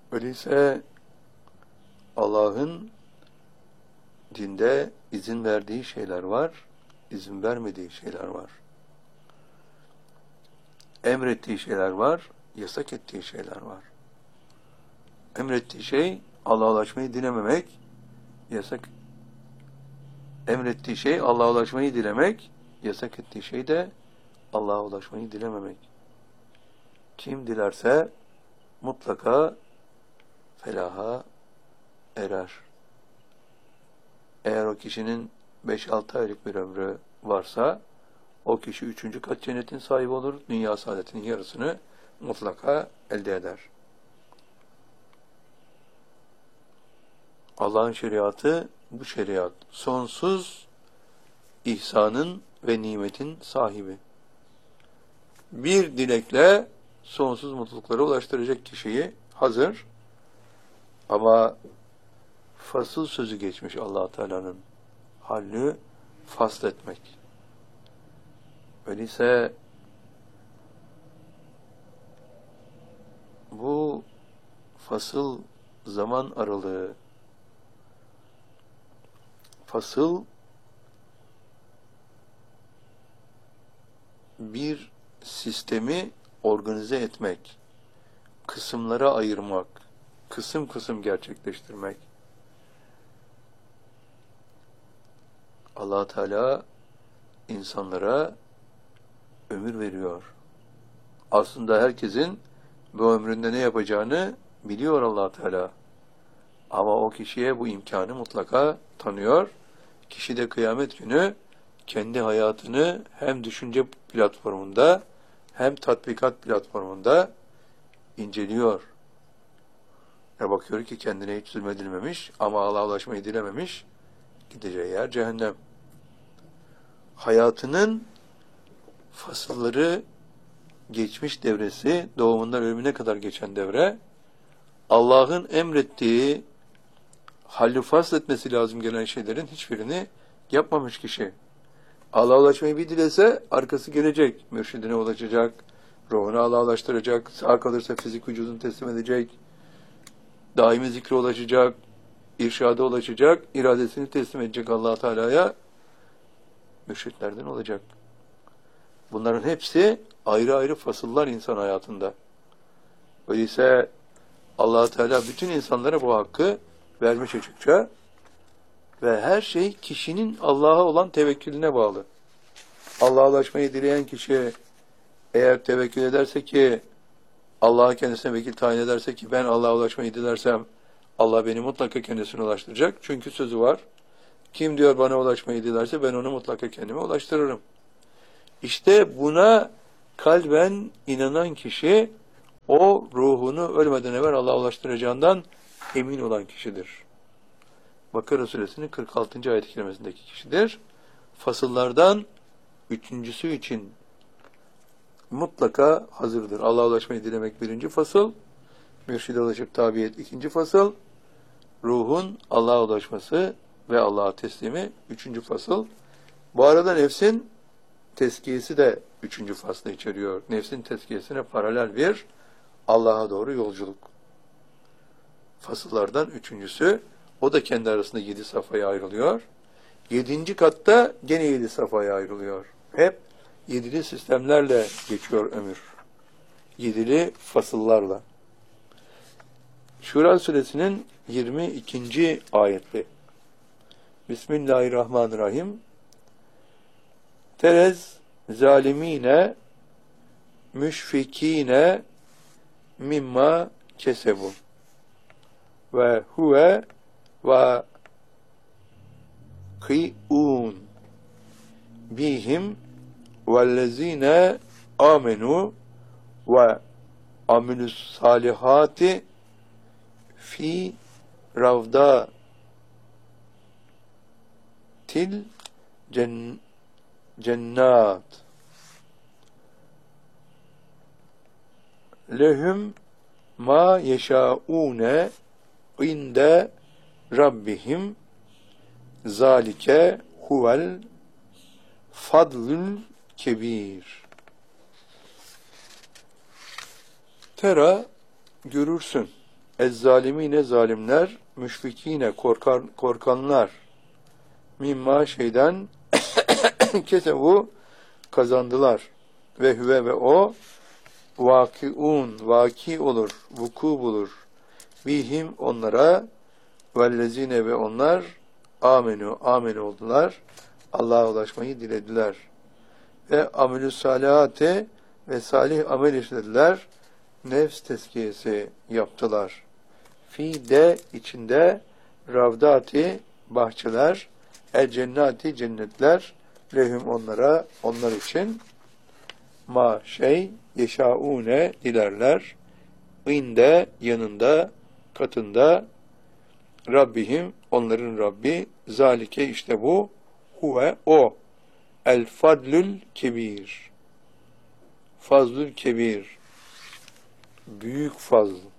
Öyleyse Allah'ın dinde izin verdiği şeyler var, izin vermediği şeyler var. Emrettiği şeyler var, yasak ettiği şeyler var. Emrettiği şey Allah'a ulaşmayı dilememek, emrettiği şey Allah'a ulaşmayı dilemek, yasak ettiği şey de Allah'a ulaşmayı dilememek. Kim dilerse mutlaka felaha erer. Eğer o kişinin 5-6 aylık bir ömrü varsa, o kişi 3. kat cennetin sahibi olur, dünya saadetinin yarısını mutlaka elde eder. Allah'ın şeriatı bu şeriat. Sonsuz ihsanın ve nimetin sahibi. Bir dilekle sonsuz mutluluklara ulaştıracak kişiyi hazır. Ama fasıl sözü geçmiş Allah Teala'nın. Hallü fasletmek. Öyleyse bu fasıl zaman aralığı, fasıl bir sistemi organize etmek, kısımlara ayırmak, kısım kısım gerçekleştirmek. Allah Teala insanlara ömür veriyor. Aslında herkesin bu ömründe ne yapacağını biliyor Allah Teala. Ama o kişiye bu imkanı mutlaka tanıyor. Kişi de kıyamet günü kendi hayatını hem düşünce platformunda hem tatbikat platformunda inceliyor. Ve bakıyor ki kendine hiç zulmedilmemiş ama Allah'a ulaşmayı dilememiş. Gideceği yer cehennem. Hayatının fasılları, geçmiş devresi, doğumundan ölümüne kadar geçen devre, Allah'ın emrettiği, hallü fasletmesi lazım gelen şeylerin hiçbirini yapmamış kişi. Allah'a ulaşmayı bir dilese arkası gelecek. Mürşidine ulaşacak, ruhunu Allah'a ulaştıracak, sağ kalırsa fizik vücudunu teslim edecek, daimi zikre ulaşacak, irşada ulaşacak, iradesini teslim edecek Allah Teala'ya, mürşitlerden olacak. Bunların hepsi ayrı ayrı fasıllar insan hayatında. Öyleyse Allah Teala bütün insanlara bu hakkı vermiş açıkça ve her şey kişinin Allah'a olan tevekkülüne bağlı. Allah'a ulaşmayı dileyen kişi eğer tevekkül ederse ki Allah'a kendisine vekil tayin ederse ki ben Allah'a ulaşmayı dilersem Allah beni mutlaka kendisine ulaştıracak. Çünkü sözü var. Kim diyor bana ulaşmayı dilerse ben onu mutlaka kendime ulaştırırım. İşte buna kalben inanan kişi o ruhunu ölmeden evvel Allah'a ulaştıracağından emin olan kişidir. Bakara suresinin 46. ayet-i kerimesindeki kişidir. Fasıllardan üçüncüsü için mutlaka hazırdır. Allah'a ulaşmayı dilemek birinci fasıl, mürşide ulaşıp tabiyet ikinci fasıl, ruhun Allah'a ulaşması ve Allah'a teslimi üçüncü fasıl. Bu arada nefsin tezkiyesi de üçüncü faslı içeriyor. Nefsin tezkiyesine paralel bir Allah'a doğru yolculuk. Fasıllardan üçüncüsü, o da kendi arasında 7 safhaya ayrılıyor. 7. katta gene 7 safhaya ayrılıyor. Hep 7'li sistemlerle geçiyor ömür. 7'li fasıllarla. Şura suresinin 22. ayeti. Bismillahirrahmanirrahim. Terez zalimine müşfikine mimma kesebu ve huve ve kî'ûn bihim vellezîne âmenû ve amilus salihati fi ravda til cennat lehum ma yeşâûne inde rabbihim zalike huvel fadlul kebir. Tera görürsün. ezzalimine zalimler, müşfikine korkanlar, mimma şeyden kesevu kazandılar. Ve hüve ve o vaki olur, vuku bulur. Bihim onlara, vellezine ve onlar amen oldular. Allah'a ulaşmayı dilediler. Ve amelü salihate ve salih amel işlediler. Nefs tezkiyesi yaptılar. Fi de içinde ravdati bahçeler, cennati cennetler, lehum onlara, onlar için ma şey yeşaune dilerler. İnde yanında, katında Rabbihim onların Rabbi zalike işte bu huve o el fadlül kebir fazlül kebir büyük fazl